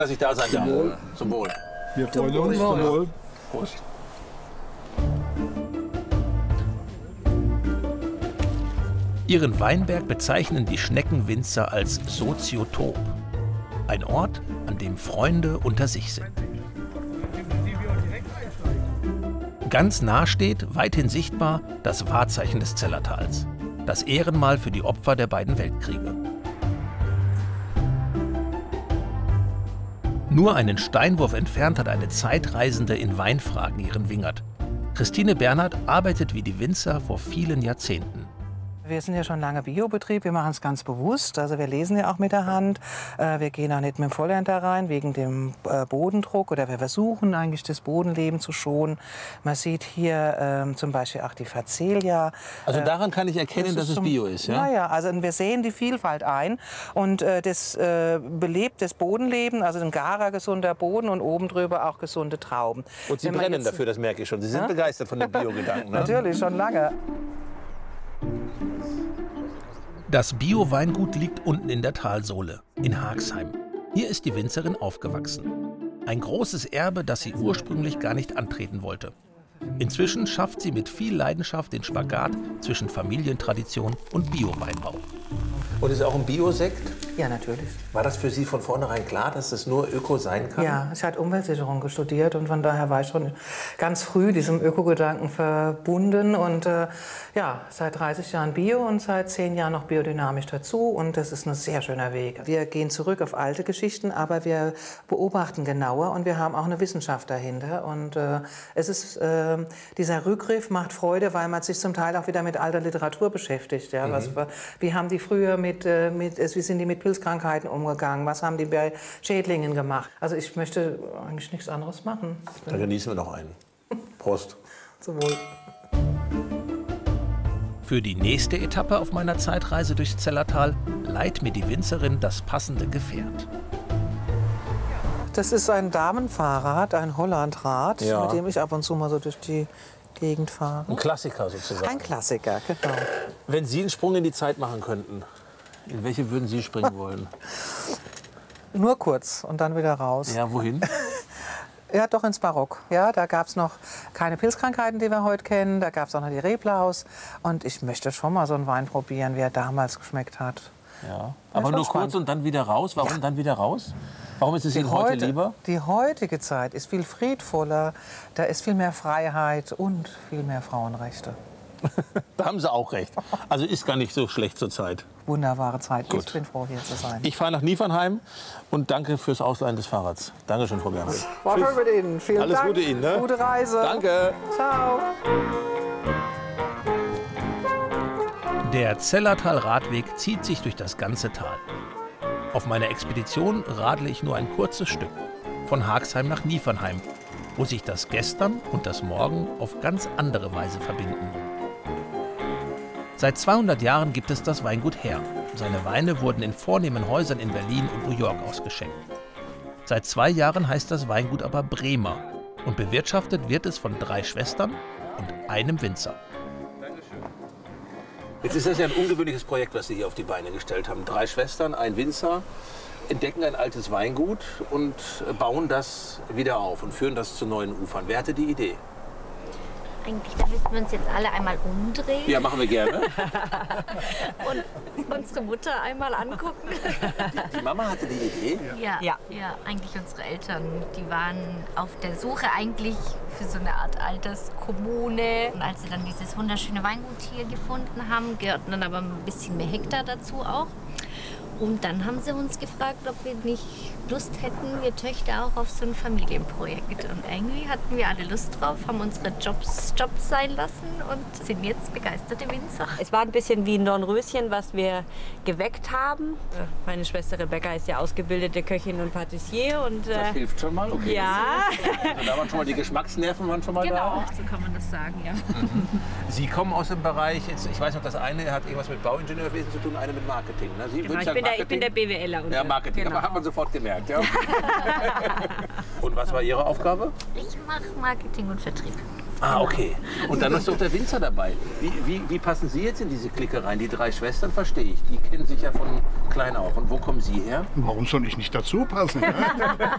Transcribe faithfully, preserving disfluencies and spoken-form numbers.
Dass ich da sein darf. Zum Wohl. Zum Wohl. Wir freuen uns. Zum Wohl. Prost. Ihren Weinberg bezeichnen die Schneckenwinzer als Soziotop. Ein Ort, an dem Freunde unter sich sind. Ganz nah steht, weithin sichtbar, das Wahrzeichen des Zellertals. Das Ehrenmal für die Opfer der beiden Weltkriege. Nur einen Steinwurf entfernt hat eine Zeitreisende in Weinfragen ihren Wingert. Christine Bernhard arbeitet wie die Winzer vor vielen Jahrzehnten. Wir sind ja schon lange Biobetrieb, wir machen es ganz bewusst. Also wir lesen ja auch mit der Hand. Wir gehen auch nicht mit dem Vollernter rein wegen dem Bodendruck. Oder wir versuchen eigentlich das Bodenleben zu schonen. Man sieht hier ähm, zum Beispiel auch die Facelia. Also daran kann ich erkennen, das dass es zum, Bio ist, ja? Naja, also wir sehen die Vielfalt ein. Und äh, das äh, belebt das Bodenleben, also ein garer, gesunder Boden und oben drüber auch gesunde Trauben. Und Sie Wenn brennen jetzt, dafür, das merke ich schon. Sie sind ja? begeistert von dem Bio-Gedanken, ne? Natürlich, schon lange. Das Bio-Weingut liegt unten in der Talsohle, in Haagsheim. Hier ist die Winzerin aufgewachsen. Ein großes Erbe, das sie ursprünglich gar nicht antreten wollte. Inzwischen schafft sie mit viel Leidenschaft den Spagat zwischen Familientradition und Bio-Weinbau. Und ist auch ein Biosekt? Ja, natürlich. War das für Sie von vornherein klar, dass das nur Öko sein kann? Ja, ich hatte Umweltsicherung studiert und von daher war ich schon ganz früh diesem Ökogedanken verbunden. Und äh, ja, seit dreißig Jahren Bio und seit zehn Jahren noch biodynamisch dazu. Und das ist ein sehr schöner Weg. Wir gehen zurück auf alte Geschichten, aber wir beobachten genauer und wir haben auch eine Wissenschaft dahinter. Und äh, es ist, äh, dieser Rückgriff macht Freude, weil man sich zum Teil auch wieder mit alter Literatur beschäftigt. Ja? Mhm. Was, wie haben die früher mit, äh, mit, wie sind die mit Pilzkrankheiten umgegangen? Was haben die bei Schädlingen gemacht? Also ich möchte eigentlich nichts anderes machen. Da genießen wir noch einen. Prost. Zum Wohl. Für die nächste Etappe auf meiner Zeitreise durchs Zellertal leiht mir die Winzerin das passende Gefährt. Das ist ein Damenfahrrad, ein Hollandrad, ja. mit dem ich ab und zu mal so durch die Gegend fahre. Ein Klassiker sozusagen. Ein Klassiker, genau. Wenn Sie einen Sprung in die Zeit machen könnten, in welche würden Sie springen wollen? Nur kurz und dann wieder raus. Ja, wohin? Ja, doch ins Barock. Ja, da gab es noch keine Pilzkrankheiten, die wir heute kennen. Da gab es auch noch die Reblaus. Und ich möchte schon mal so einen Wein probieren, wie er damals geschmeckt hat. Ja, aber nur kurz und dann wieder raus. Warum ja. dann wieder raus? Warum ist es Ihnen heute, heute lieber? Die heutige Zeit ist viel friedvoller. Da ist viel mehr Freiheit und viel mehr Frauenrechte. Da haben Sie auch recht. Also ist gar nicht so schlecht zur Zeit. Wunderbare Zeit. Gut. Ich bin froh, hier zu sein. Ich fahre nach Niefernheim und danke fürs Ausleihen des Fahrrads. Dankeschön, Frau Bernhard. War schön mit Ihnen. Vielen Alles Dank. Gute Ihnen. Ne? Gute Reise. Danke. Ciao. Der Zellertal-Radweg zieht sich durch das ganze Tal. Auf meiner Expedition radle ich nur ein kurzes Stück, von Haagsheim nach Niefernheim, wo sich das Gestern und das Morgen auf ganz andere Weise verbinden. Seit zweihundert Jahren gibt es das Weingut Herr. Seine Weine wurden in vornehmen Häusern in Berlin und New York ausgeschenkt. Seit zwei Jahren heißt das Weingut aber Bremer und bewirtschaftet wird es von drei Schwestern und einem Winzer. Jetzt ist das ja ein ungewöhnliches Projekt, was Sie hier auf die Beine gestellt haben. Drei Schwestern, ein Winzer, entdecken ein altes Weingut und bauen das wieder auf und führen das zu neuen Ufern. Wer hatte die Idee? Eigentlich, da müssten wir uns jetzt alle einmal umdrehen. Ja, machen wir gerne. Und unsere Mutter einmal angucken. Die, die Mama hatte die Idee? Ja, ja, ja, eigentlich unsere Eltern. Die waren auf der Suche eigentlich für so eine Art Alterskommune. Und als sie dann dieses wunderschöne Weingut hier gefunden haben, gehörten dann aber ein bisschen mehr Hektar dazu auch. Und dann haben sie uns gefragt, ob wir nicht Lust hätten, wir Töchter auch auf so ein Familienprojekt. Und irgendwie hatten wir alle Lust drauf, haben unsere Jobs Jobs sein lassen und sind jetzt begeisterte Winzer. Es war ein bisschen wie ein Dornröschen, was wir geweckt haben. Meine Schwester Rebecca ist ja ausgebildete Köchin und Patissier. Und, das äh, hilft schon mal, okay. Ja. Also da waren schon mal die Geschmacksnerven waren schon mal genau, da. so kann man das sagen, ja. Mhm. Sie kommen aus dem Bereich, jetzt, ich weiß noch, das eine hat irgendwas mit Bauingenieurwesen zu tun, eine mit Marketing. Ne? Sie genau, ich, bin der, ich bin der B W Ler. Ja, Marketing, genau. aber hat man sofort gemerkt. Ja? Und was war Ihre Aufgabe? Ich mache Marketing und Vertrieb. Ah, okay. Und dann ist doch der Winzer dabei. Wie, wie, wie passen Sie jetzt in diese Clique rein? Die drei Schwestern verstehe ich. Die kennen sich ja von klein auf. Und wo kommen Sie her? Warum soll ich nicht dazu passen?